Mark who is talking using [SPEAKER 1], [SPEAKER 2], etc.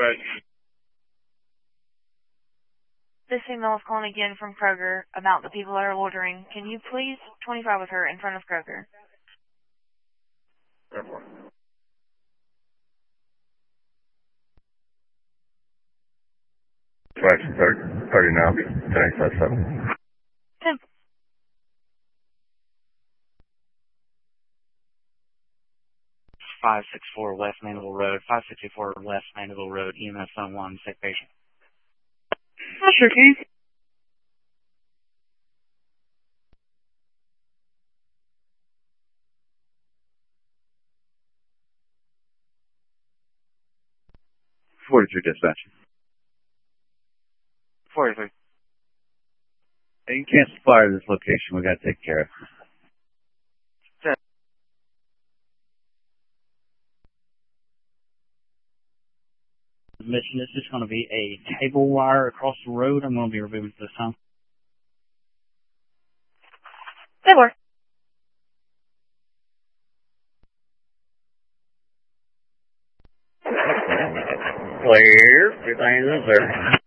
[SPEAKER 1] This female is calling again from Kroger about the people that are ordering. Can you please 25 with her in front of Kroger?
[SPEAKER 2] Right, 30 now, 1087.
[SPEAKER 1] 10.
[SPEAKER 3] .564 West Mandeville Road, 564 West Mandeville Road, EMS on 1, sick patient.
[SPEAKER 1] Sure, King.
[SPEAKER 2] Dispatch.
[SPEAKER 3] 43.
[SPEAKER 2] Hey, you can't supply this location. We got to take care of it.
[SPEAKER 3] Mission is just going to be a cable wire across the road. I'm going to be removing this time.
[SPEAKER 1] Good work.
[SPEAKER 2] Clear. Everything is there.